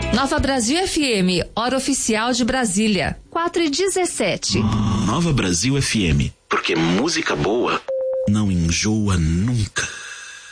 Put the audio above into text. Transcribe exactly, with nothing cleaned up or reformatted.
Nova Brasil F M, hora oficial de Brasília, quatro e dezessete. Nova Brasil F M, porque música boa não enjoa nunca.